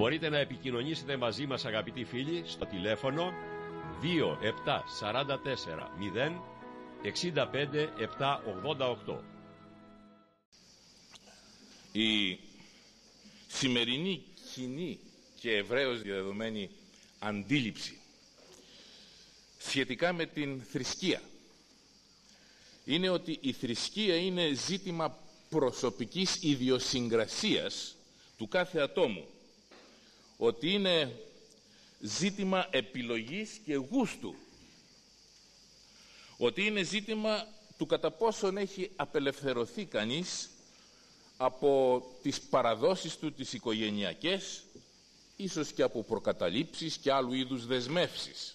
Μπορείτε να επικοινωνήσετε μαζί μας, αγαπητοί φίλοι, στο τηλέφωνο 2744 0 65 788. Η σημερινή κοινή και ευρέως διαδεδομένη αντίληψη σχετικά με την θρησκεία είναι ότι η θρησκεία είναι ζήτημα προσωπικής ιδιοσυγκρασίας του κάθε ατόμου, ότι είναι ζήτημα επιλογής και γούστου, ότι είναι ζήτημα του κατά πόσον έχει απελευθερωθεί κανείς από τις παραδόσεις του, τις οικογενειακές, ίσως και από προκαταλήψεις και άλλου είδους δεσμεύσεις.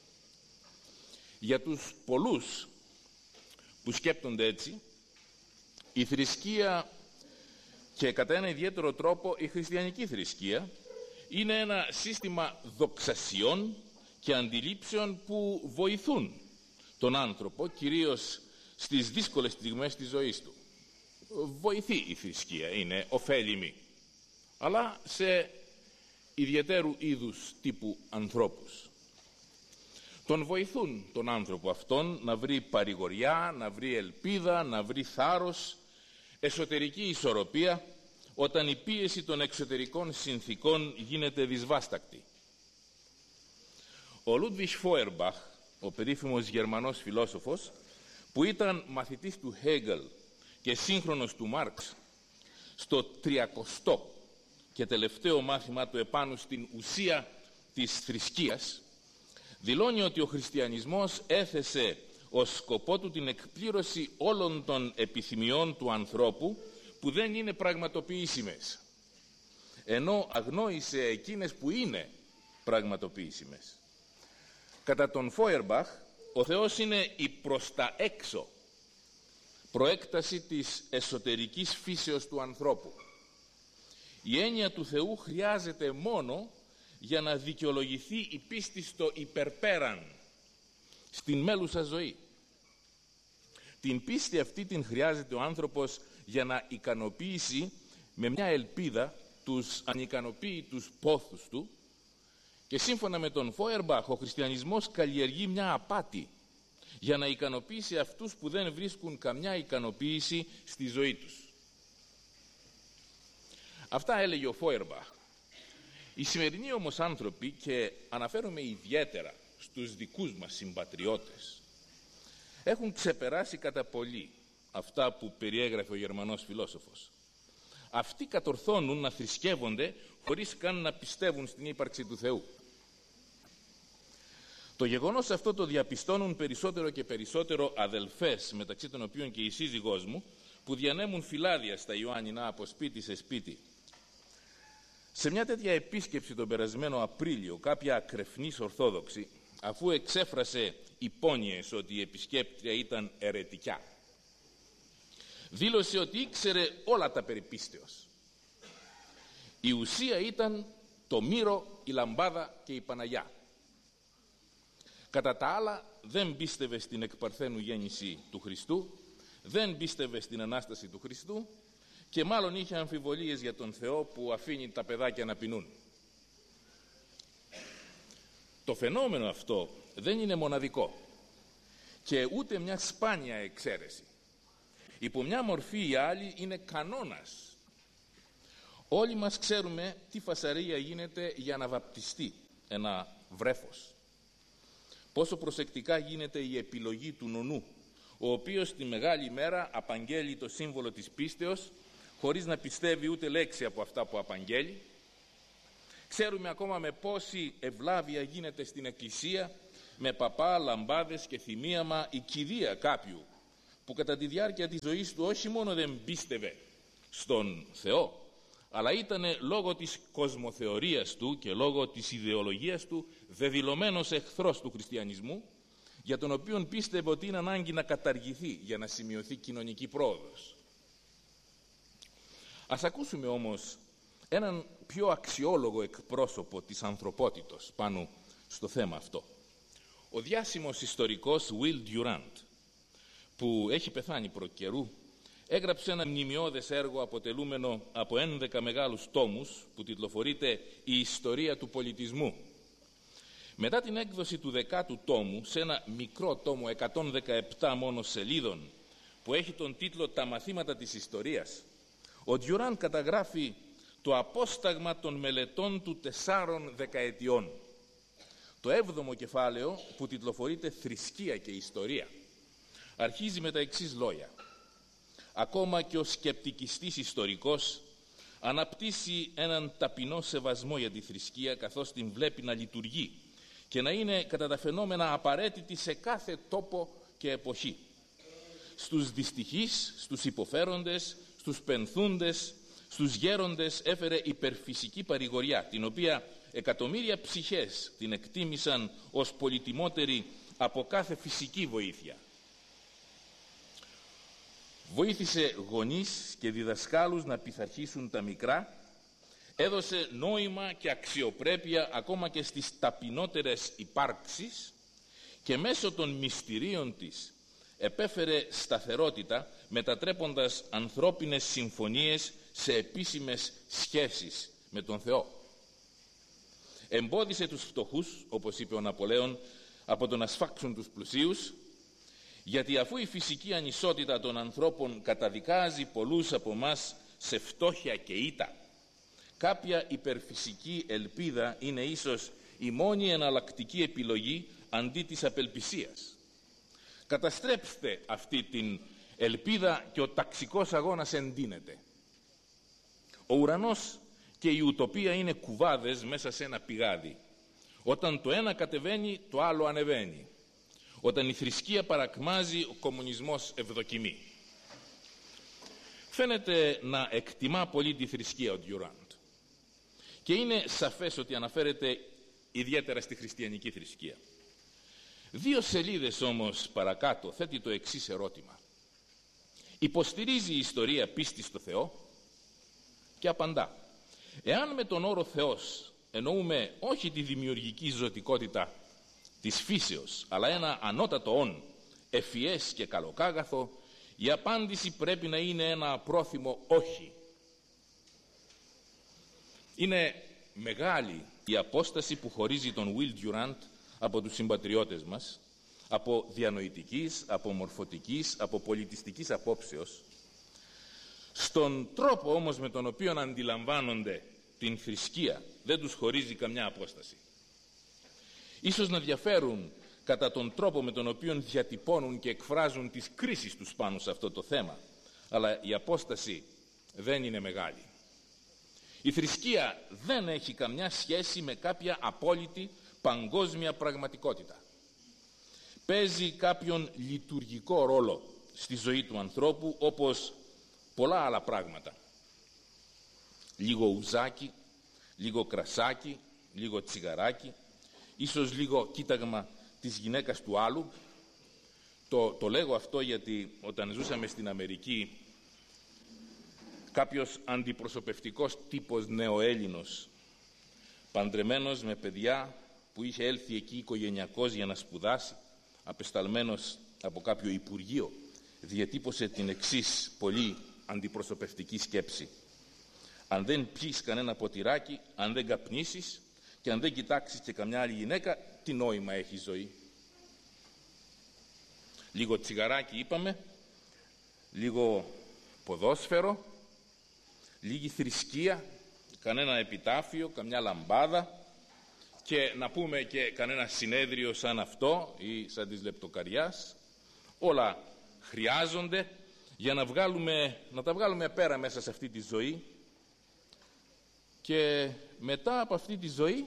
Για τους πολλούς που σκέπτονται έτσι, η θρησκεία και κατά ένα ιδιαίτερο τρόπο η χριστιανική θρησκεία είναι ένα σύστημα δοξασιών και αντιλήψεων που βοηθούν τον άνθρωπο, κυρίως στις δύσκολες στιγμές της ζωής του. Βοηθεί η θρησκεία, είναι ωφέλιμη, αλλά σε ιδιαίτερου είδους τύπου ανθρώπους. Τον βοηθούν τον άνθρωπο αυτόν να βρει παρηγοριά, να βρει ελπίδα, να βρει θάρρος, εσωτερική ισορροπία, όταν η πίεση των εξωτερικών συνθήκων γίνεται δυσβάστακτη. Ο Λούντβιχ Φόιερμπαχ, ο περίφημος Γερμανός φιλόσοφος, που ήταν μαθητής του Χέγκελ και σύγχρονος του Μάρξ, στο 30ο και τελευταίο μάθημα του επάνω στην ουσία της θρησκείας, δηλώνει ότι ο χριστιανισμός έθεσε ως σκοπό του την εκπλήρωση όλων των επιθυμιών του ανθρώπου που δεν είναι πραγματοποιήσιμες, ενώ αγνόησε εκείνες που είναι πραγματοποιήσιμες. Κατά τον Φόιερμπαχ, ο Θεός είναι η προς τα έξω προέκταση της εσωτερικής φύσεως του ανθρώπου. Η έννοια του Θεού χρειάζεται μόνο για να δικαιολογηθεί η πίστη στο υπερπέραν, στην μέλουσα ζωή. Την πίστη αυτή την χρειάζεται ο άνθρωπος για να ικανοποιήσει με μια ελπίδα τους ανικανοποίητους πόθους του, και σύμφωνα με τον Φόιερμπαχ ο χριστιανισμός καλλιεργεί μια απάτη για να ικανοποιήσει αυτούς που δεν βρίσκουν καμιά ικανοποίηση στη ζωή τους. Αυτά έλεγε ο Φόιερμπαχ. Οι σημερινοί όμως άνθρωποι, και αναφέρομαι ιδιαίτερα στους δικούς μας συμπατριώτες, έχουν ξεπεράσει κατά πολύ αυτά που περιέγραφε ο Γερμανός φιλόσοφος. Αυτοί κατορθώνουν να θρησκεύονται χωρίς καν να πιστεύουν στην ύπαρξη του Θεού. Το γεγονός αυτό το διαπιστώνουν περισσότερο και περισσότερο αδελφές, μεταξύ των οποίων και η σύζυγός μου, που διανέμουν φυλάδια στα Ιωάννινα από σπίτι σε σπίτι. Σε μια τέτοια επίσκεψη τον περασμένο Απρίλιο, κάποια ακρεφνής Ορθόδοξη, αφού εξέφρασε υπόνοιες ότι η επισκέπτρια ήταν αιρετικιά, δήλωσε ότι ήξερε όλα τα περί πίστεως. Η ουσία ήταν το μύρο, η λαμπάδα και η Παναγιά. Κατά τα άλλα δεν πίστευε στην εκπαρθένου γέννηση του Χριστού, δεν πίστευε στην Ανάσταση του Χριστού και μάλλον είχε αμφιβολίες για τον Θεό που αφήνει τα παιδάκια να πεινούν. Το φαινόμενο αυτό δεν είναι μοναδικό και ούτε μια σπάνια εξαίρεση. Υπό μια μορφή ή άλλη είναι κανόνας. Όλοι μας ξέρουμε τι φασαρία γίνεται για να βαπτιστεί ένα βρέφος. Πόσο προσεκτικά γίνεται η επιλογή του νονού, ο οποίος τη μεγάλη μέρα απαγγέλει το σύμβολο της πίστεως χωρίς να πιστεύει ούτε λέξη από αυτά που απαγγέλει. Ξέρουμε ακόμα με πόση ευλάβεια γίνεται στην εκκλησία, με παπά, λαμπάδες και θυμίαμα η κηδεία κάποιου που κατά τη διάρκεια της ζωής του όχι μόνο δεν πίστευε στον Θεό, αλλά ήταν λόγω της κοσμοθεωρίας του και λόγω της ιδεολογίας του δεδηλωμένος εχθρός του χριστιανισμού, για τον οποίο πίστευε ότι είναι ανάγκη να καταργηθεί για να σημειωθεί κοινωνική πρόοδος. Ας ακούσουμε όμως έναν πιο αξιόλογο εκπρόσωπο της ανθρωπότητος πάνω στο θέμα αυτό. Ο διάσημος ιστορικός Will Durant, που έχει πεθάνει προκαιρού, έγραψε ένα μνημειώδες έργο αποτελούμενο από 11 μεγάλους τόμους που τιτλοφορείται «Η ιστορία του πολιτισμού». Μετά την έκδοση του 10ου τόμου, σε ένα μικρό τόμο 117 μόνο σελίδων που έχει τον τίτλο «Τα μαθήματα της ιστορίας», ο Ντιουράντ καταγράφει το απόσταγμα των μελετών του 4 δεκαετιών. Το 7ο κεφάλαιο, που τιτλοφορείται «Θρησκεία και ιστορία», αρχίζει με τα εξής λόγια. Ακόμα και ο σκεπτικιστής ιστορικός αναπτύσσει έναν ταπεινό σεβασμό για τη θρησκεία, καθώς την βλέπει να λειτουργεί και να είναι κατά τα φαινόμενα απαραίτητη σε κάθε τόπο και εποχή. Στους δυστυχείς, στους υποφέροντες, στους πενθούντες, στους γέροντες έφερε υπερφυσική παρηγοριά, την οποία εκατομμύρια ψυχές την εκτίμησαν ως πολυτιμότερη από κάθε φυσική βοήθεια. Βοήθησε γονείς και διδασκάλους να πειθαρχήσουν τα μικρά, έδωσε νόημα και αξιοπρέπεια ακόμα και στις ταπεινότερες υπάρξεις και μέσω των μυστηρίων της επέφερε σταθερότητα, μετατρέποντας ανθρώπινες συμφωνίες σε επίσημες σχέσεις με τον Θεό. Εμπόδισε τους φτωχούς, όπως είπε ο Ναπολέον, από το να σφάξουν τους πλουσίους, γιατί αφού η φυσική ανισότητα των ανθρώπων καταδικάζει πολλούς από μας σε φτώχεια και ήττα, κάποια υπερφυσική ελπίδα είναι ίσως η μόνη εναλλακτική επιλογή αντί της απελπισίας. Καταστρέψτε αυτή την ελπίδα και ο ταξικός αγώνας εντείνεται. Ο ουρανός και η ουτοπία είναι κουβάδες μέσα σε ένα πηγάδι. Όταν το ένα κατεβαίνει, το άλλο ανεβαίνει. Όταν η θρησκεία παρακμάζει, ο κομμουνισμός ευδοκιμεί. Φαίνεται να εκτιμά πολύ τη θρησκεία ο Ντιουράντ. Και είναι σαφές ότι αναφέρεται ιδιαίτερα στη χριστιανική θρησκεία. 2 σελίδες όμως παρακάτω θέτει το εξής ερώτημα. Υποστηρίζει η ιστορία πίστη στο Θεό? Και απαντά. Εάν με τον όρο Θεός εννοούμε όχι τη δημιουργική ζωτικότητα της φύσεως, αλλά ένα ανώτατο όν, ευφυές και καλοκάγαθο, η απάντηση πρέπει να είναι ένα απρόθυμο όχι. Είναι μεγάλη η απόσταση που χωρίζει τον Will Durant από τους συμπατριώτες μας, από διανοητικής, από μορφωτικής, από πολιτιστικής απόψεως. Στον τρόπο όμως με τον οποίο αντιλαμβάνονται την θρησκεία δεν τους χωρίζει καμιά απόσταση. Ίσως να διαφέρουν κατά τον τρόπο με τον οποίο διατυπώνουν και εκφράζουν τις κρίσεις τους πάνω σε αυτό το θέμα, αλλά η απόσταση δεν είναι μεγάλη. Η θρησκεία δεν έχει καμιά σχέση με κάποια απόλυτη παγκόσμια πραγματικότητα. Παίζει κάποιον λειτουργικό ρόλο στη ζωή του ανθρώπου, όπως πολλά άλλα πράγματα. Λίγο ουζάκι, λίγο κρασάκι, λίγο τσιγαράκι, ίσως λίγο κοίταγμα της γυναίκας του άλλου. Το λέγω αυτό γιατί όταν ζούσαμε στην Αμερική, κάποιος αντιπροσωπευτικός τύπος νεοέλληνος, παντρεμένος με παιδιά, που είχε έλθει εκεί οικογενειακός για να σπουδάσει, απεσταλμένος από κάποιο υπουργείο, διατύπωσε την εξής πολύ αντιπροσωπευτική σκέψη. Αν δεν πιείς κανένα ποτηράκι, αν δεν καπνίσεις και αν δεν κοιτάξεις και καμιά άλλη γυναίκα, τι νόημα έχει η ζωή? Λίγο τσιγαράκι είπαμε, λίγο ποδόσφαιρο, λίγη θρησκεία, κανένα επιτάφιο, καμιά λαμπάδα και να πούμε και κανένα συνέδριο σαν αυτό ή σαν της Λεπτοκαριάς. Όλα χρειάζονται για να τα βγάλουμε πέρα μέσα σε αυτή τη ζωή, και μετά από αυτή τη ζωή,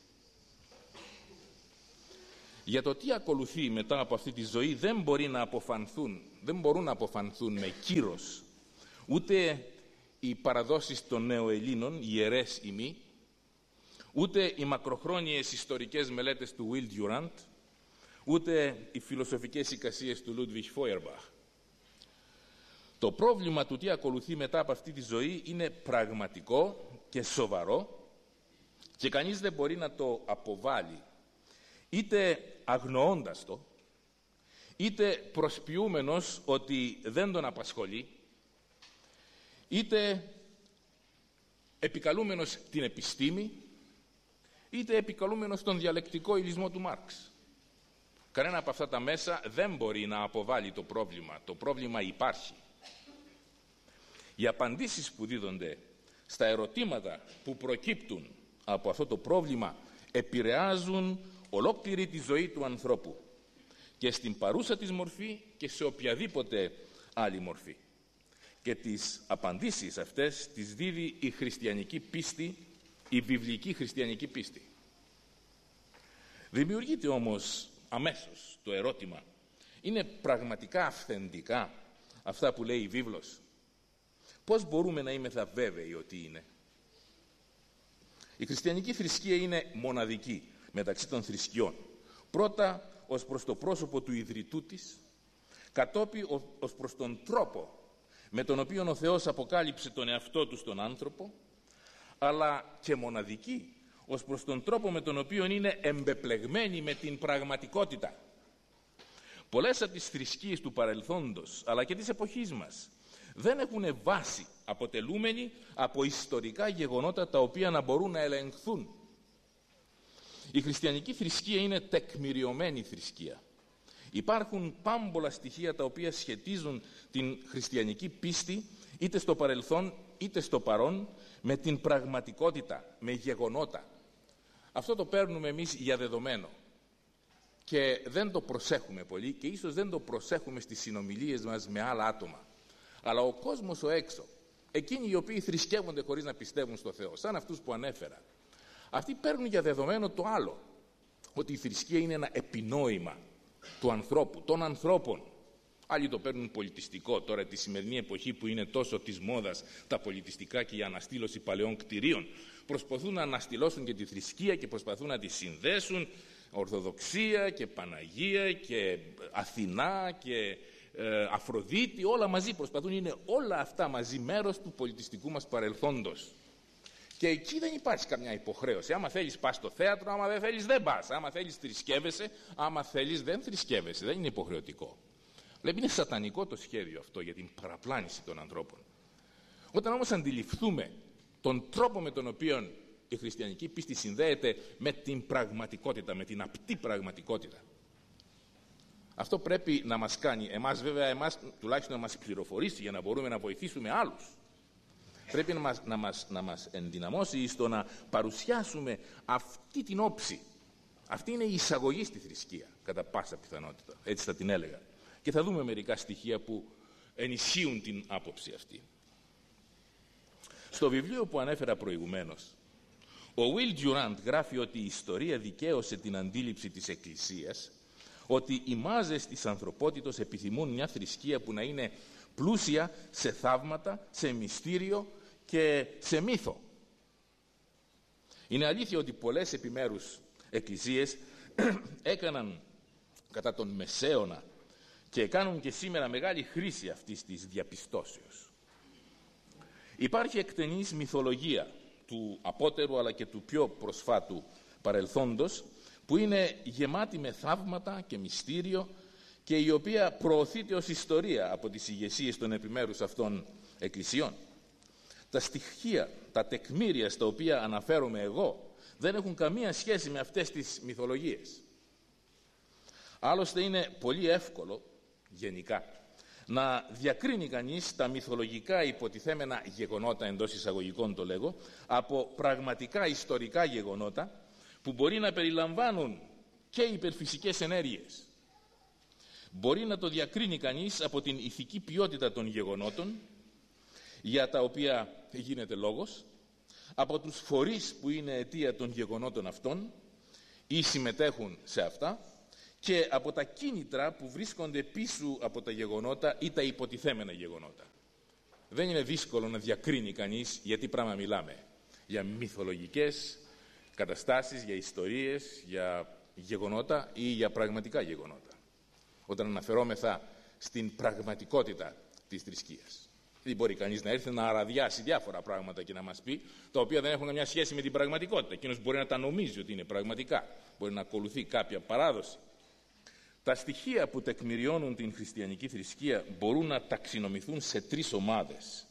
για το τι ακολουθεί μετά από αυτή τη ζωή δεν μπορούν να αποφανθούν με κύρος ούτε οι παραδόσεις των νεοελλήνων, οι ιερές ημί, ούτε οι μακροχρόνιες ιστορικές μελέτες του Will Durant, ούτε οι φιλοσοφικές εικασίες του Ludwig Feuerbach. Το πρόβλημα του τι ακολουθεί μετά από αυτή τη ζωή είναι πραγματικό και σοβαρό και κανείς δεν μπορεί να το αποβάλει, είτε αγνοώντας το, είτε προσποιούμενος ότι δεν τον απασχολεί, είτε επικαλούμενος την επιστήμη, είτε επικαλούμενος τον διαλεκτικό υλισμό του Μάρξ. Κανένα από αυτά τα μέσα δεν μπορεί να αποβάλει το πρόβλημα. Το πρόβλημα υπάρχει. Οι απαντήσεις που δίδονται στα ερωτήματα που προκύπτουν από αυτό το πρόβλημα επηρεάζουν ολόκληρη τη ζωή του ανθρώπου, και στην παρούσα της μορφή και σε οποιαδήποτε άλλη μορφή. Και τις απαντήσεις αυτές τις δίδει η χριστιανική πίστη, η βιβλική χριστιανική πίστη. Δημιουργείται όμως αμέσως το ερώτημα: είναι πραγματικά αυθεντικά αυτά που λέει η βίβλος? Πώς μπορούμε να είμαστε βέβαιοι ότι είναι? Η χριστιανική θρησκεία είναι μοναδική μεταξύ των θρησκειών. Πρώτα ως προς το πρόσωπο του ιδρυτού της, κατόπιν ως προς τον τρόπο με τον οποίο ο Θεός αποκάλυψε τον εαυτό του στον άνθρωπο, αλλά και μοναδική ως προς τον τρόπο με τον οποίο είναι εμπεπλεγμένη με την πραγματικότητα. Πολλές από τις θρησκείες του παρελθόντος, αλλά και της εποχής μας, δεν έχουν βάση αποτελούμενη από ιστορικά γεγονότα τα οποία να μπορούν να ελεγχθούν. Η χριστιανική θρησκεία είναι τεκμηριωμένη θρησκεία. Υπάρχουν πάμπολα στοιχεία τα οποία σχετίζουν την χριστιανική πίστη, είτε στο παρελθόν είτε στο παρόν, με την πραγματικότητα, με γεγονότα. Αυτό το παίρνουμε εμείς για δεδομένο και δεν το προσέχουμε πολύ, και ίσως δεν το προσέχουμε στις συνομιλίες μας με άλλα άτομα. Αλλά ο κόσμος ο έξω, εκείνοι οι οποίοι θρησκεύονται χωρίς να πιστεύουν στο Θεό, σαν αυτούς που ανέφερα, αυτοί παίρνουν για δεδομένο το άλλο, ότι η θρησκεία είναι ένα επινόημα του ανθρώπου, των ανθρώπων. Άλλοι το παίρνουν πολιτιστικό, τώρα τη σημερινή εποχή που είναι τόσο της μόδας τα πολιτιστικά και η αναστήλωση παλαιών κτηρίων. Προσπαθούν να αναστηλώσουν και τη θρησκεία και προσπαθούν να τη συνδέσουν, Ορθοδοξία και Παναγία και Αθηνά και Αφροδίτη, όλα μαζί προσπαθούν, είναι όλα αυτά μαζί μέρος του πολιτιστικού μας παρελθόντος. Και εκεί δεν υπάρχει καμιά υποχρέωση. Άμα θέλεις πας στο θέατρο, άμα δεν θέλεις δεν πας. Άμα θέλεις θρησκεύεσαι, άμα θέλεις δεν θρησκεύεσαι. Δεν είναι υποχρεωτικό. Βλέπει, είναι σατανικό το σχέδιο αυτό για την παραπλάνηση των ανθρώπων. Όταν όμως αντιληφθούμε τον τρόπο με τον οποίο η χριστιανική πίστη συνδέεται με την πραγματικότητα, με την απτή πραγματικότητα, αυτό πρέπει να μας κάνει, εμάς τουλάχιστον να μας πληροφορήσει για να μπορούμε να βοηθήσουμε άλλους. Πρέπει να μας ενδυναμώσει στο να παρουσιάσουμε αυτή την όψη. Αυτή είναι η εισαγωγή στη θρησκεία, κατά πάσα πιθανότητα. Έτσι θα την έλεγα. Και θα δούμε μερικά στοιχεία που ενισχύουν την άποψη αυτή. Στο βιβλίο που ανέφερα προηγουμένως, ο Will Durant γράφει ότι η ιστορία δικαίωσε την αντίληψη της Εκκλησίας ότι οι μάζες της ανθρωπότητος επιθυμούν μια θρησκεία που να είναι πλούσια σε θαύματα, σε μυστήριο και σε μύθο. Είναι αλήθεια ότι πολλές επιμέρους εκκλησίες έκαναν κατά τον Μεσαίωνα και κάνουν και σήμερα μεγάλη χρήση αυτής της διαπιστώσεως. Υπάρχει εκτενής μυθολογία του απότερου αλλά και του πιο προσφάτου παρελθόντος, που είναι γεμάτη με θαύματα και μυστήριο και η οποία προωθείται ως ιστορία από τις ηγεσίες των επιμέρους αυτών εκκλησιών. Τα στοιχεία, τα τεκμήρια στα οποία αναφέρομαι εγώ δεν έχουν καμία σχέση με αυτές τις μυθολογίες. Άλλωστε είναι πολύ εύκολο γενικά να διακρίνει κανείς τα μυθολογικά υποτιθέμενα γεγονότα, εντός εισαγωγικών το λέγω, από πραγματικά ιστορικά γεγονότα που μπορεί να περιλαμβάνουν και υπερφυσικές ενέργειες. Μπορεί να το διακρίνει κανείς από την ηθική ποιότητα των γεγονότων για τα οποία γίνεται λόγος, από τους φορείς που είναι αιτία των γεγονότων αυτών ή συμμετέχουν σε αυτά, και από τα κίνητρα που βρίσκονται πίσω από τα γεγονότα ή τα υποτιθέμενα γεγονότα. Δεν είναι δύσκολο να διακρίνει κανείς γιατί πράγμα μιλάμε. Για μυθολογικές καταστάσεις, για ιστορίες, για γεγονότα ή για πραγματικά γεγονότα. Όταν αναφερόμεθα στην πραγματικότητα της θρησκείας. Δεν μπορεί κανείς να έρθει να αραδιάσει διάφορα πράγματα και να μας πει, τα οποία δεν έχουν καμιά σχέση με την πραγματικότητα. Εκείνος μπορεί να τα νομίζει ότι είναι πραγματικά. Μπορεί να ακολουθεί κάποια παράδοση. Τα στοιχεία που τεκμηριώνουν την χριστιανική θρησκεία μπορούν να ταξινομηθούν σε τρεις ομάδες.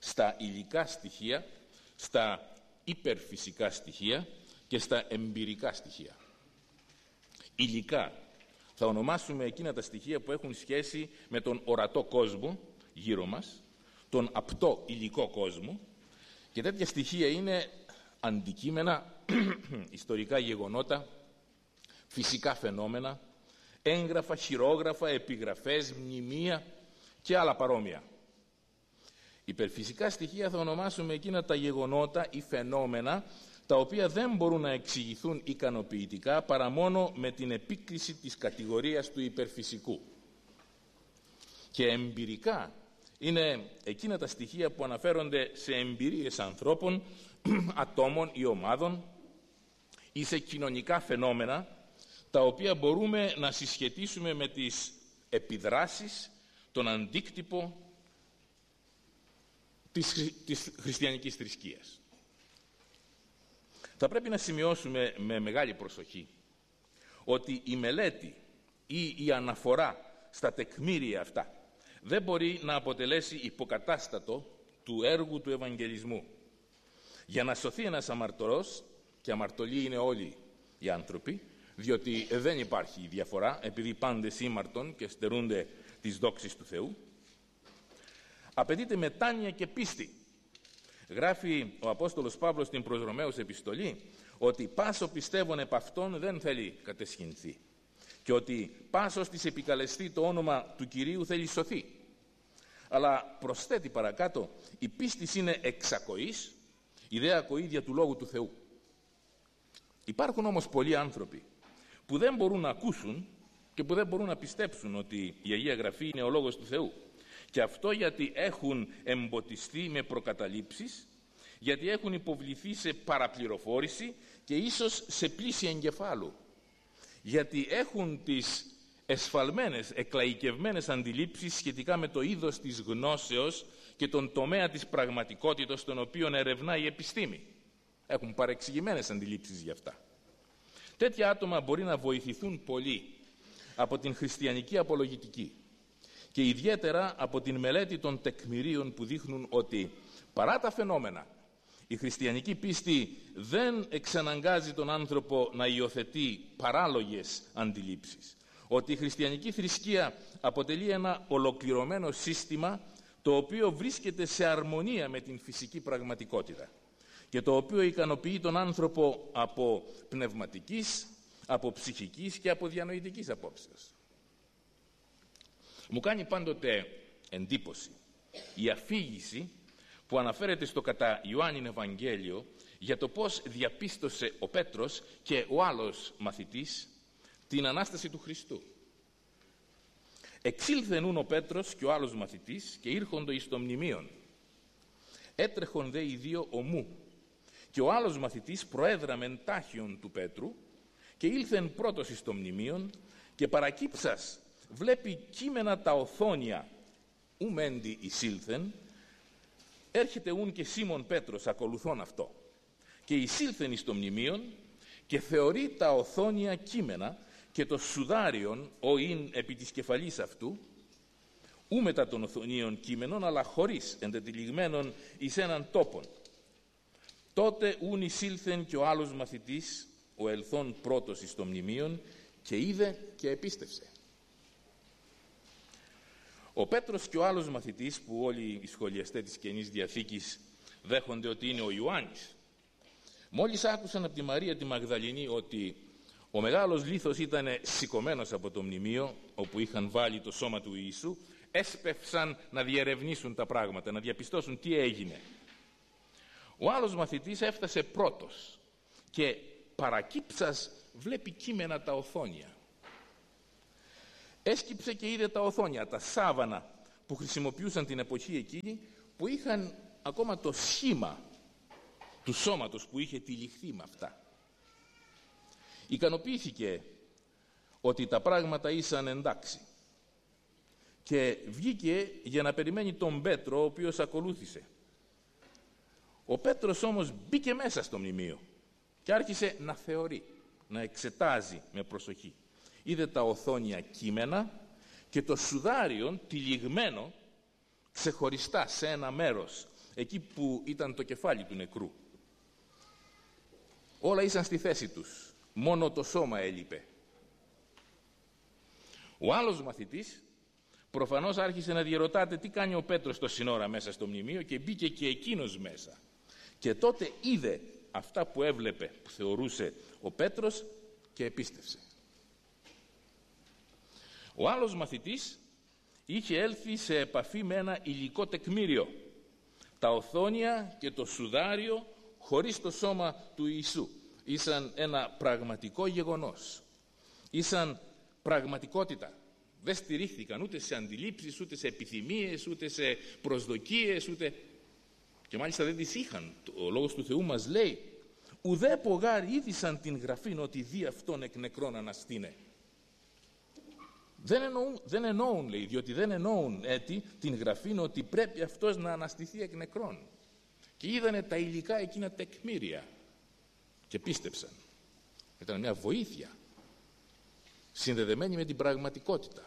στα υλικά στοιχεία, στα υπερφυσικά στοιχεία και στα εμπειρικά στοιχεία. Υλικά θα ονομάσουμε εκείνα τα στοιχεία που έχουν σχέση με τον ορατό κόσμο γύρω μας, τον απτό υλικό κόσμο, και τέτοια στοιχεία είναι αντικείμενα, ιστορικά γεγονότα, φυσικά φαινόμενα, έγγραφα, χειρόγραφα, επιγραφές, μνημεία και άλλα παρόμοια. Υπερφυσικά στοιχεία θα ονομάσουμε εκείνα τα γεγονότα ή φαινόμενα τα οποία δεν μπορούν να εξηγηθούν ικανοποιητικά παρά μόνο με την επίκριση της κατηγορίας του υπερφυσικού. Και εμπειρικά είναι εκείνα τα στοιχεία που αναφέρονται σε εμπειρίες ανθρώπων, ατόμων ή ομάδων ή σε κοινωνικά φαινόμενα τα οποία μπορούμε να συσχετίσουμε με τις επιδράσεις, τον αντίκτυπο της χριστιανικής θρησκείας. Θα πρέπει να σημειώσουμε με μεγάλη προσοχή ότι η μελέτη ή η αναφορά στα τεκμήρια αυτά δεν μπορεί να αποτελέσει υποκατάστατο του έργου του Ευαγγελισμού. Για να σωθεί ένας αμαρτωλός, και αμαρτωλοί είναι όλοι οι άνθρωποι, διότι δεν υπάρχει διαφορά, επειδή πάντες ήμαρτον και στερούνται της δόξης του Θεού, απαιτείται μετάνοια και πίστη. Γράφει ο Απόστολος Παύλος στην προς Ρωμαίους επιστολή ότι πάσο πιστεύων επ' αυτόν δεν θέλει κατεσχυνθεί και ότι πάσος της επικαλεστεί το όνομα του Κυρίου θέλει σωθεί. Αλλά προσθέτει παρακάτω, η πίστης είναι εξακοής, η δε ακοίδια του Λόγου του Θεού. Υπάρχουν όμως πολλοί άνθρωποι που δεν μπορούν να ακούσουν και που δεν μπορούν να πιστέψουν ότι η Αγία Γραφή είναι ο Λόγος του Θεού. Και αυτό γιατί έχουν εμποτιστεί με προκαταλήψεις, γιατί έχουν υποβληθεί σε παραπληροφόρηση και ίσως σε πλήση εγκεφάλου. Γιατί έχουν τις εσφαλμένες, εκλαϊκευμένες αντιλήψεις σχετικά με το είδος της γνώσεως και τον τομέα της πραγματικότητας τον οποίον ερευνά η επιστήμη. Έχουν παρεξηγημένες αντιλήψεις γι' αυτά. Τέτοια άτομα μπορεί να βοηθηθούν πολύ από την χριστιανική απολογητική και ιδιαίτερα από την μελέτη των τεκμηρίων που δείχνουν ότι παρά τα φαινόμενα η χριστιανική πίστη δεν εξαναγκάζει τον άνθρωπο να υιοθετεί παράλογες αντιλήψεις. Ότι η χριστιανική θρησκεία αποτελεί ένα ολοκληρωμένο σύστημα το οποίο βρίσκεται σε αρμονία με την φυσική πραγματικότητα και το οποίο ικανοποιεί τον άνθρωπο από πνευματικής, από ψυχικής και από διανοητικής απόψεως. Μου κάνει πάντοτε εντύπωση η αφήγηση που αναφέρεται στο κατά Ιωάννην Ευαγγέλιο για το πώς διαπίστωσε ο Πέτρος και ο άλλος μαθητής την Ανάσταση του Χριστού. Εξήλθενούν ο Πέτρος και ο άλλος μαθητής και ήρχοντο εις το μνημείον. Έτρεχον δε οι δύο ομού και ο άλλος μαθητής προέδραμεν τάχιον του Πέτρου και ήλθεν πρώτος εις το μνημείον και παρακύψας βλέπει κείμενα τα οθόνια ου μέντι εισήλθεν, έρχεται ούν και Σίμων Πέτρος ακολουθών αυτό και εισήλθεν εις το μνημείον και θεωρεί τα οθόνια κείμενα και το σουδάριον ο ειν επί της κεφαλής αυτού ου μετά των οθονίων κείμενων αλλά χωρίς εντετυλιγμένων εις έναν τόπον. Τότε ούν εισήλθεν και ο άλλος μαθητής ο ελθόν πρώτος εις το μνημείον και είδε και επίστευσε. Ο Πέτρος και ο άλλος μαθητής, που όλοι οι σχολιαστές της Καινής Διαθήκης δέχονται ότι είναι ο Ιωάννης, μόλις άκουσαν από τη Μαρία τη Μαγδαληνή ότι ο μεγάλος λίθος ήταν σηκωμένος από το μνημείο όπου είχαν βάλει το σώμα του Ιησού, έσπευσαν να διερευνήσουν τα πράγματα, να διαπιστώσουν τι έγινε. Ο άλλος μαθητής έφτασε πρώτος και παρακύψας βλέπει κείμενα τα οθόνια. Έσκυψε και είδε τα οθόνια, τα σάβανα που χρησιμοποιούσαν την εποχή εκείνη, που είχαν ακόμα το σχήμα του σώματος που είχε τυλιχθεί με αυτά. Ικανοποιήθηκε ότι τα πράγματα ήσαν εντάξει και βγήκε για να περιμένει τον Πέτρο, ο οποίος ακολούθησε. Ο Πέτρος όμως μπήκε μέσα στο μνημείο και άρχισε να θεωρεί, να εξετάζει με προσοχή. Είδε τα οθόνια κείμενα και το σουδάριον τυλιγμένο ξεχωριστά σε ένα μέρος εκεί που ήταν το κεφάλι του νεκρού. Όλα ήσαν στη θέση τους, μόνο το σώμα έλειπε. Ο άλλος μαθητής προφανώς άρχισε να διερωτάται τι κάνει ο Πέτρος τόση ώρα μέσα στο μνημείο και μπήκε και εκείνος μέσα. Και τότε είδε αυτά που έβλεπε, που θεωρούσε ο Πέτρος, και επίστευσε. Ο άλλος μαθητής είχε έλθει σε επαφή με ένα υλικό τεκμήριο, τα οθόνια και το σουδάριο χωρίς το σώμα του Ιησού. Ήσαν ένα πραγματικό γεγονός. Ήσαν πραγματικότητα. Δεν στηρίχθηκαν ούτε σε αντιλήψεις, ούτε σε επιθυμίες, ούτε σε προσδοκίες, ούτε... Και μάλιστα δεν τις είχαν. Ο Λόγος του Θεού μας λέει «Ουδέπω γάρ είδησαν την γραφήν ότι δι' αυτόν εκ νεκρών αναστήνε». Δεν εννοούν, λέει, διότι δεν εννοούν την γραφήν ότι πρέπει αυτός να αναστηθεί εκ νεκρών. Και είδανε τα υλικά εκείνα τεκμήρια και πίστεψαν. Ήταν μια βοήθεια συνδεδεμένη με την πραγματικότητα.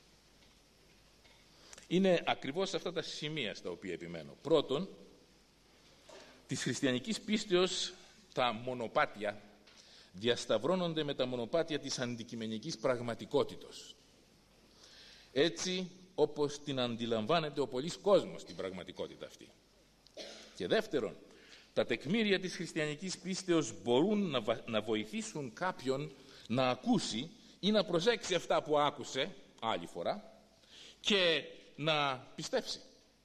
Είναι ακριβώς αυτά τα σημεία στα οποία επιμένω. Πρώτον, της χριστιανικής πίστεως τα μονοπάτια διασταυρώνονται με τα μονοπάτια της αντικειμενικής πραγματικότητος. Έτσι όπως την αντιλαμβάνεται ο πολύς κόσμος την πραγματικότητα αυτή. Και δεύτερον, τα τεκμήρια της χριστιανικής πίστεως μπορούν να βοηθήσουν κάποιον να ακούσει ή να προσέξει αυτά που άκουσε άλλη φορά και να πιστέψει.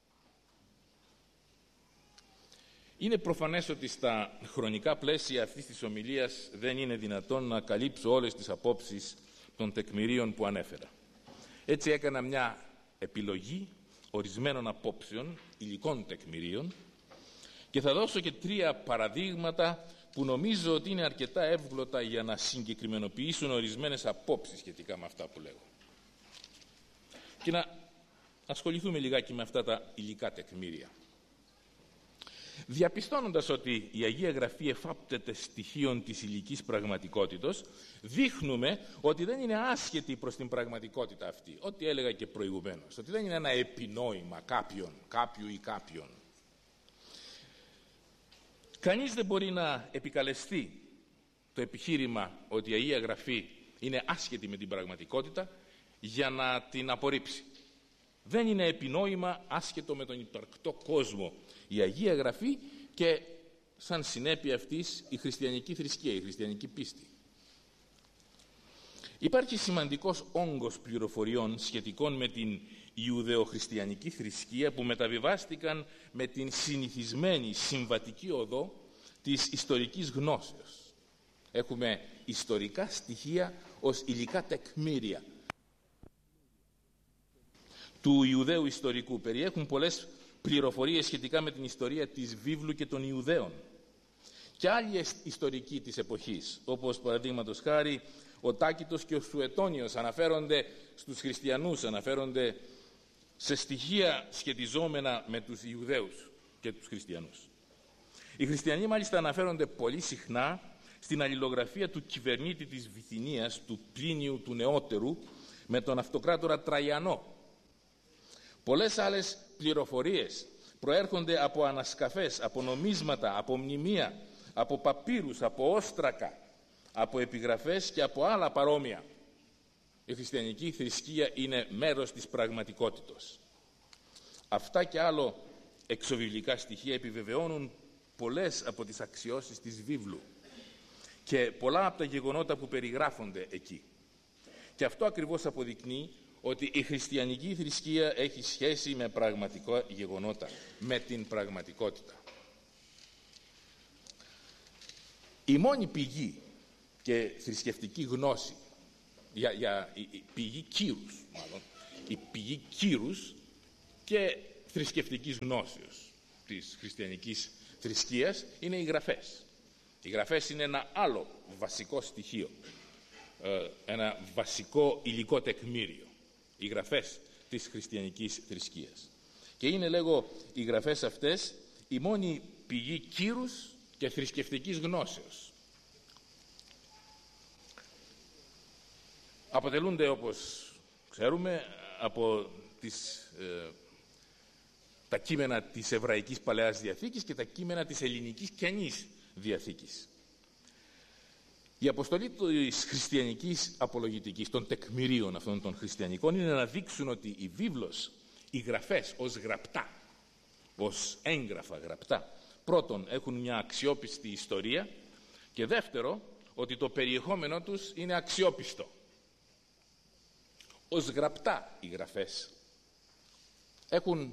Είναι προφανές ότι στα χρονικά πλαίσια αυτής της ομιλίας δεν είναι δυνατόν να καλύψω όλες τις απόψεις των τεκμηρίων που ανέφερα. Έτσι έκανα μια επιλογή ορισμένων απόψεων, υλικών τεκμηρίων, και θα δώσω και 3 παραδείγματα που νομίζω ότι είναι αρκετά εύγλωτα για να συγκεκριμενοποιήσουν ορισμένες απόψεις σχετικά με αυτά που λέγω. Και να ασχοληθούμε λιγάκι με αυτά τα υλικά τεκμήρια. Διαπιστώνοντας ότι η Αγία Γραφή εφάπτεται στοιχείων της υλικής πραγματικότητος, δείχνουμε ότι δεν είναι άσχετη προς την πραγματικότητα αυτή. Ό,τι έλεγα και προηγουμένως, ότι δεν είναι ένα επινόημα κάποιου ή κάποιον. Κανείς δεν μπορεί να επικαλεστεί το επιχείρημα ότι η Αγία Γραφή είναι άσχετη με την πραγματικότητα για να την απορρίψει. Δεν είναι επινόημα άσχετο με τον υπαρκτό κόσμο η Αγία Γραφή και σαν συνέπεια αυτής η χριστιανική θρησκεία, η χριστιανική πίστη. Υπάρχει σημαντικός όγκος πληροφοριών σχετικών με την Ιουδαιοχριστιανική θρησκεία που μεταβιβάστηκαν με την συνηθισμένη συμβατική οδό της ιστορικής γνώσεως. Έχουμε ιστορικά στοιχεία ως υλικά τεκμήρια του Ιουδαίου ιστορικού. Περιέχουν πολλές πληροφορίες σχετικά με την ιστορία της βίβλου και των Ιουδαίων. Και άλλοι ιστορικοί της εποχής, όπως παραδείγματος χάρη ο Τάκητος και ο Σουετόνιος, αναφέρονται στους χριστιανούς, αναφέρονται σε στοιχεία σχετιζόμενα με τους Ιουδαίους και τους χριστιανούς. Οι χριστιανοί μάλιστα αναφέρονται πολύ συχνά στην αλληλογραφία του κυβερνήτη της Βυθινίας, του Πλίνιου του Νεότερου, με τον αυτοκράτορα Τραϊανό. Πολλές άλλες πληροφορίες προέρχονται από ανασκαφές, από νομίσματα, από μνημεία, από παπύρους, από όστρακα, από επιγραφές και από άλλα παρόμοια. Η χριστιανική θρησκεία είναι μέρος της πραγματικότητος. Αυτά και άλλο εξωβιβλικά στοιχεία επιβεβαιώνουν πολλές από τις αξιώσεις της βίβλου και πολλά από τα γεγονότα που περιγράφονται εκεί. Και αυτό ακριβώς αποδεικνύει ότι η χριστιανική θρησκεία έχει σχέση με πραγματικά γεγονότα, με την πραγματικότητα. Η μόνη πηγή και θρησκευτική γνώση, η πηγή κύρους μάλλον, η πηγή κύρους και θρησκευτικής γνώσεως της χριστιανικής θρησκείας είναι οι γραφές. Οι γραφές είναι ένα άλλο βασικό στοιχείο, ένα βασικό υλικό τεκμήριο. Οι γραφές της χριστιανικής θρησκείας. Και είναι, λέγω, οι γραφές αυτές η μόνη πηγή κύρους και θρησκευτικής γνώσεως. Αποτελούνται, όπως ξέρουμε, από τα κείμενα της Εβραϊκής Παλαιάς Διαθήκης και τα κείμενα της Ελληνικής Καινής Διαθήκης. Η αποστολή της χριστιανικής απολογητικής, των τεκμηρίων αυτών των χριστιανικών, είναι να δείξουν ότι η βίβλος, οι γραφές ως γραπτά, ως έγγραφα γραπτά, πρώτον έχουν μια αξιόπιστη ιστορία και δεύτερο ότι το περιεχόμενό τους είναι αξιόπιστο. Ως γραπτά οι γραφές έχουν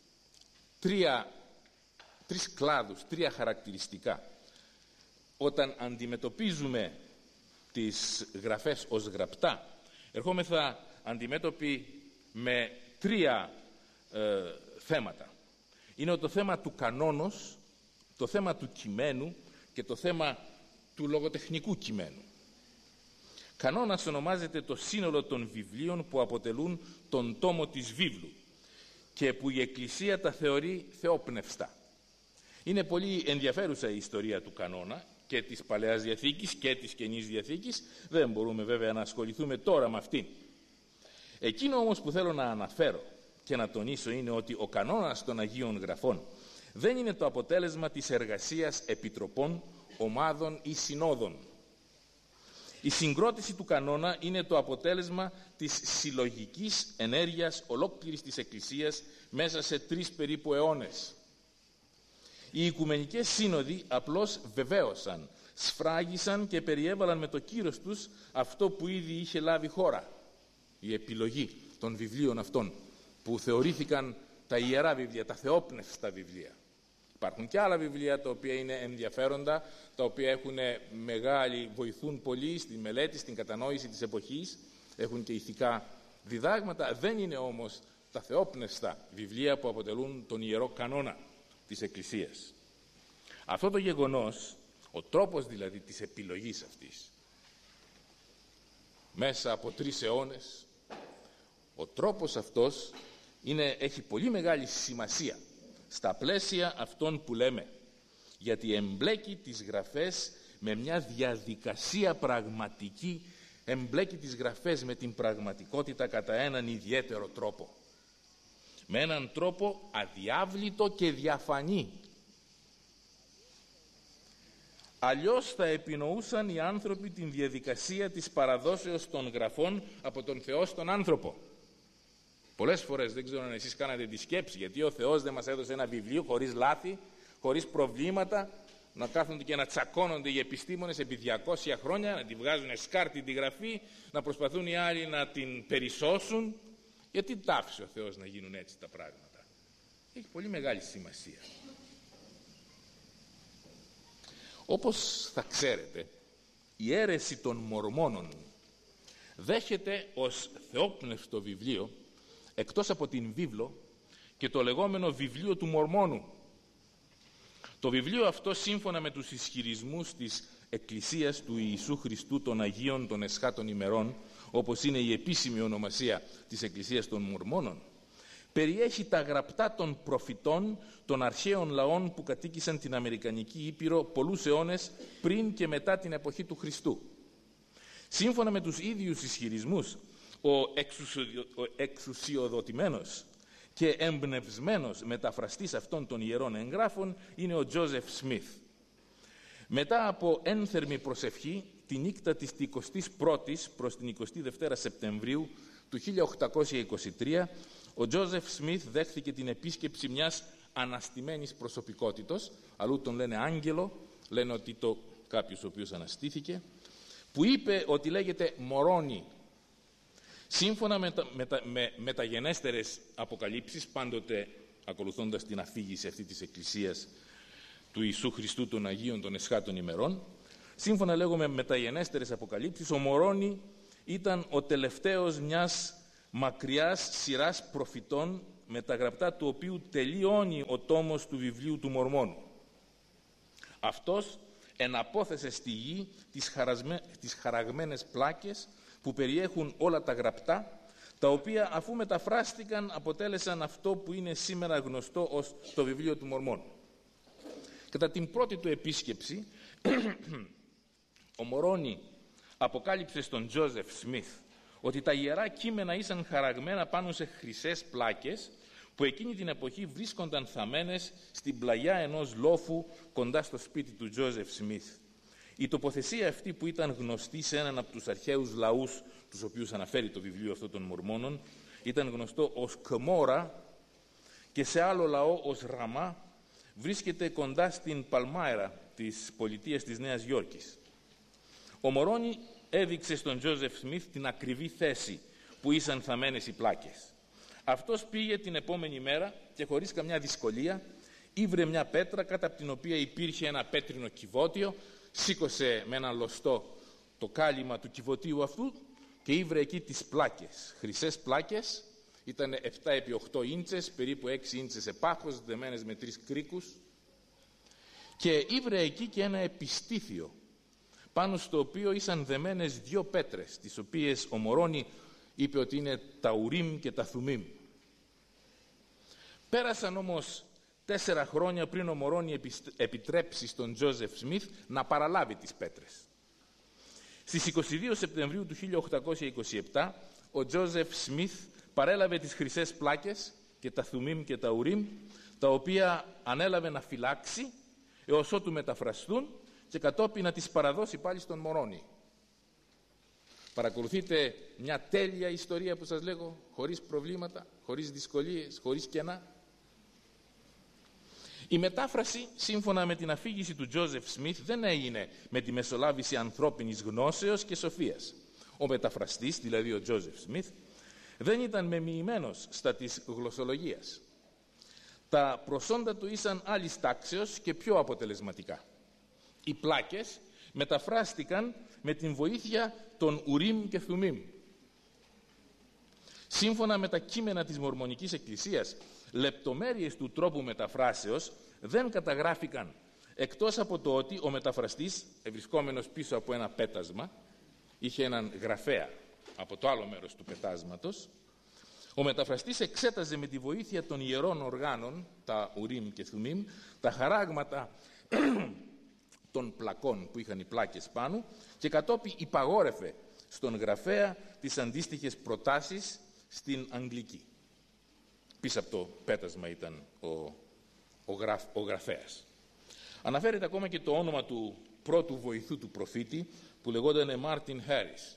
τρεις κλάδους, τρία χαρακτηριστικά. Όταν αντιμετωπίζουμε τις γραφές ως γραπτά, ερχόμεθα αντιμέτωποι με τρία θέματα. Είναι το θέμα του κανόνος, το θέμα του κειμένου και το θέμα του λογοτεχνικού κειμένου. Κανόνας ονομάζεται το σύνολο των βιβλίων που αποτελούν τον τόμο της βίβλου και που η Εκκλησία τα θεωρεί θεόπνευστα. Είναι πολύ ενδιαφέρουσα η ιστορία του κανόνα και της Παλαιάς Διαθήκης και της Καινής Διαθήκης. Δεν μπορούμε βέβαια να ασχοληθούμε τώρα με αυτήν. Εκείνο όμως που θέλω να αναφέρω και να τονίσω είναι ότι ο κανόνας των Αγίων Γραφών δεν είναι το αποτέλεσμα της εργασίας επιτροπών, ομάδων ή συνόδων. Η συγκρότηση του κανόνα είναι το αποτέλεσμα της συλλογικής ενέργειας ολόκληρης της Εκκλησίας μέσα σε 3 περίπου αιώνες. Οι Οικουμενικές Σύνοδοι απλώς βεβαίωσαν, σφράγισαν και περιέβαλαν με το κύρος τους αυτό που ήδη είχε λάβει χώρα. Η επιλογή των βιβλίων αυτών που θεωρήθηκαν τα ιερά βιβλία, τα θεόπνευστα βιβλία. Υπάρχουν και άλλα βιβλία τα οποία είναι ενδιαφέροντα, τα οποία βοηθούν πολύ στη μελέτη, στην κατανόηση της εποχής, έχουν και ηθικά διδάγματα. Δεν είναι όμως τα θεόπνευστα βιβλία που αποτελούν τον ιερό κανόνα της Εκκλησίας. Αυτό το γεγονός, ο τρόπος δηλαδή της επιλογής αυτής, μέσα από 3 αιώνες, ο τρόπος αυτός έχει πολύ μεγάλη σημασία στα πλαίσια αυτών που λέμε, γιατί εμπλέκει τις γραφές με μια διαδικασία πραγματική, εμπλέκει τις γραφές με την πραγματικότητα κατά έναν ιδιαίτερο τρόπο. Με έναν τρόπο αδιάβλητο και διαφανή. Αλλιώς θα επινοούσαν οι άνθρωποι την διαδικασία της παραδόσεως των γραφών από τον Θεό στον άνθρωπο. Πολλές φορές, δεν ξέρω αν εσείς κάνατε τη σκέψη, γιατί ο Θεός δεν μας έδωσε ένα βιβλίο χωρίς λάθη, χωρίς προβλήματα, να κάθονται και να τσακώνονται οι επιστήμονες επί 200 χρόνια, να τη βγάζουν σκάρτη τη γραφή, να προσπαθούν οι άλλοι να την περισσώσουν. Γιατί τα άφησε ο Θεός να γίνουν έτσι τα πράγματα? Έχει πολύ μεγάλη σημασία. Όπως θα ξέρετε, η αίρεση των Μορμόνων δέχεται ως θεόπνευστο βιβλίο, εκτός από την βίβλο, και το λεγόμενο βιβλίο του Μορμόνου. Το βιβλίο αυτό, σύμφωνα με τους ισχυρισμούς της Εκκλησίας του Ιησού Χριστού των Αγίων των Εσχάτων ημερών, όπως είναι η επίσημη ονομασία της Εκκλησίας των Μορμόνων, περιέχει τα γραπτά των προφητών των αρχαίων λαών που κατοίκησαν την Αμερικανική Ήπειρο πολλούς αιώνες πριν και μετά την εποχή του Χριστού. Σύμφωνα με τους ίδιους ισχυρισμούς, ο εξουσιοδοτημένος και εμπνευσμένος μεταφραστής αυτών των ιερών εγγράφων είναι ο Τζόζεφ Σμιθ. Μετά από ένθερμη προσευχή, τη νύχτα της 21ης προς την 22η Σεπτεμβρίου του 1823, ο Τζόζεφ Σμιθ δέχθηκε την επίσκεψη μιας αναστημένης προσωπικότητος, αλλού τον λένε άγγελο, λένε ότι κάποιος ο οποίος αναστήθηκε, που είπε ότι λέγεται Μορώνη. Σύμφωνα με μεταγενέστερες αποκαλύψεις, πάντοτε ακολουθώντας την αφήγηση αυτή της Εκκλησίας του Ιησού Χριστού των Αγίων των Εσχάτων ημερών, σύμφωνα λέγω με μεταγενέστερες αποκαλύψεις, ο Μορώνη ήταν ο τελευταίος μιας μακριάς σειράς προφητών, με τα γραπτά του οποίου τελειώνει ο τόμος του βιβλίου του Μορμόνου. Αυτός εναπόθεσε στη γη τις χαραγμένες πλάκες που περιέχουν όλα τα γραπτά, τα οποία αφού μεταφράστηκαν αποτέλεσαν αυτό που είναι σήμερα γνωστό ως το βιβλίο του Μορμόνου. Κατά την πρώτη του επίσκεψη, ο Μορώνη αποκάλυψε στον Τζόζεφ Σμιθ ότι τα ιερά κείμενα ήσαν χαραγμένα πάνω σε χρυσές πλάκες που εκείνη την εποχή βρίσκονταν θαμμένες στην πλαγιά ενός λόφου κοντά στο σπίτι του Τζόζεφ Σμιθ. Η τοποθεσία αυτή, που ήταν γνωστή σε έναν από τους αρχαίους λαούς τους οποίους αναφέρει το βιβλίο αυτό των Μορμόνων, ήταν γνωστό ως Κομόρα, και σε άλλο λαό ως Ραμά, βρίσκεται κοντά στην Παλμάιρα της πολιτείας της Νέας Υόρκης. Ο Μορόνι έδειξε στον Τζόζεφ Σμιθ την ακριβή θέση που ήσαν θαμμένες οι πλάκες. Αυτός πήγε την επόμενη μέρα και χωρίς καμιά δυσκολία ήβρε μια πέτρα κάτω από την οποία υπήρχε ένα πέτρινο κυβότιο, σήκωσε με ένα λωστό το κάλυμα του κυβωτίου αυτού και ήβρε εκεί τις πλάκες, χρυσές πλάκες, ήταν 7 επί 8 ίντσες, περίπου 6 ίντσες επάχος, δεμένες με 3 κρίκους, και ήβρε εκεί και ένα επιστήθιο, πάνω στο οποίο ήσαν δεμένες 2 πέτρες, τις οποίες ο Μορόνι είπε ότι είναι τα Ουρίμ και τα Θουμίμ. Πέρασαν όμως 4 χρόνια πριν ο Μορόνι επιτρέψει στον Τζόζεφ Σμιθ να παραλάβει τις πέτρες. Στις 22 Σεπτεμβρίου του 1827 ο Τζόζεφ Σμιθ παρέλαβε τις χρυσές πλάκες και τα Θουμίμ και τα Ουρίμ, τα οποία ανέλαβε να φυλάξει έως ότου μεταφραστούν και κατόπιν να τις παραδώσει πάλι στον Μορόνι. Παρακολουθείτε μια τέλεια ιστορία που σας λέγω, χωρίς προβλήματα, χωρίς δυσκολίες, χωρίς κενά. Η μετάφραση, σύμφωνα με την αφήγηση του Τζόζεφ Σμιθ, δεν έγινε με τη μεσολάβηση ανθρώπινης γνώσεως και σοφίας. Ο μεταφραστής, δηλαδή ο Τζόζεφ Σμιθ, δεν ήταν μεμοιημένος στα της γλωσσολογίας. Τα προσόντα του ήσαν άλλης τάξεως και πιο αποτελεσματικά. Οι πλάκες μεταφράστηκαν με την βοήθεια των Ουρίμ και Θουμίμ. Σύμφωνα με τα κείμενα της Μορμονικής Εκκλησίας, λεπτομέρειες του τρόπου μεταφράσεως δεν καταγράφηκαν, εκτός από το ότι ο μεταφραστής, ευρισκόμενος πίσω από ένα πέτασμα, είχε έναν γραφέα από το άλλο μέρος του πετάσματος. Ο μεταφραστής εξέταζε με τη βοήθεια των ιερών οργάνων, τα Ουρίμ και Θουμίμ, τα χαράγματα των πλακών που είχαν οι πλάκες πάνω, και κατόπιν υπαγόρευε στον γραφέα τις αντίστοιχες προτάσεις στην Αγγλική. Πίσω από το πέτασμα ήταν ο γραφέας. Αναφέρεται ακόμα και το όνομα του πρώτου βοηθού του προφήτη, που λεγόταν Μάρτιν Χάρις.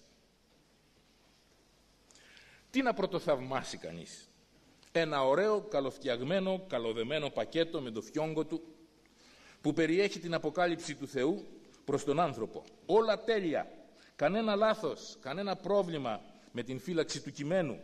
Τι να πρωτοθαυμάσει κανείς? Ένα ωραίο, καλοφτιαγμένο, καλοδεμένο πακέτο με το φιόγκο του, που περιέχει την αποκάλυψη του Θεού προς τον άνθρωπο. Όλα τέλεια, κανένα λάθος, κανένα πρόβλημα με την φύλαξη του κειμένου.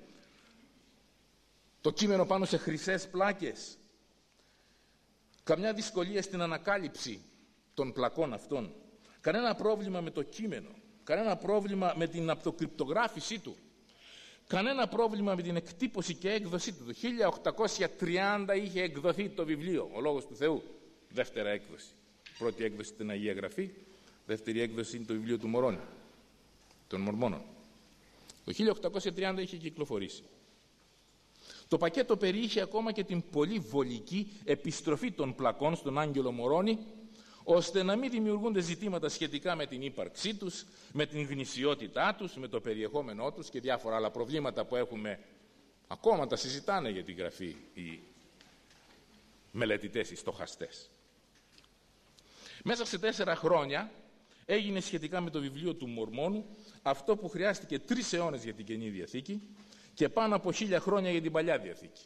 Το κείμενο πάνω σε χρυσές πλάκες. Καμιά δυσκολία στην ανακάλυψη των πλακών αυτών. Κανένα πρόβλημα με το κείμενο. Κανένα πρόβλημα με την αποκρυπτογράφησή του. Κανένα πρόβλημα με την εκτύπωση και έκδοσή του. Το 1830 είχε εκδοθεί το βιβλίο, ο Λόγος του Θεού. Δεύτερα έκδοση. Πρώτη έκδοση ήταν Αγία Γραφή. Δεύτερη έκδοση είναι το βιβλίο του Μορόνι, των Μορμόνων. Το 1830 είχε κυκλοφορήσει. Το πακέτο περιείχε ακόμα και την πολύ βολική επιστροφή των πλακών στον Άγγελο Μορόνι, ώστε να μην δημιουργούνται ζητήματα σχετικά με την ύπαρξή τους, με την γνησιότητά τους, με το περιεχόμενό τους και διάφορα άλλα προβλήματα που έχουμε. Ακόμα τα συζητάνε για την γραφή οι μελετητές, οι στοχαστές. Μέσα σε 4 χρόνια έγινε σχετικά με το βιβλίο του Μορμόνου αυτό που χρειάστηκε 3 αιώνες για την Καινή Διαθήκη και πάνω από 1000 χρόνια για την Παλιά Διαθήκη.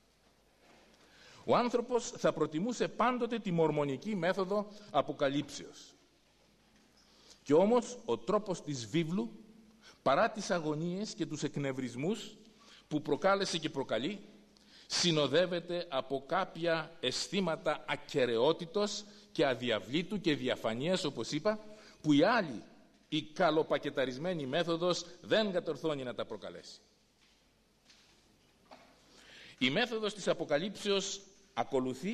Ο άνθρωπος θα προτιμούσε πάντοτε τη μορμονική μέθοδο αποκαλύψεως. Και όμως ο τρόπος της βίβλου, παρά τις αγωνίες και τους εκνευρισμούς που προκάλεσε και προκαλεί, συνοδεύεται από κάποια αισθήματα ακεραιότητος και αδιαβλήτου και διαφανείας, όπως είπα, που η άλλη, η καλοπακεταρισμένη μέθοδος δεν κατορθώνει να τα προκαλέσει. Η μέθοδος της αποκαλύψεως ακολουθεί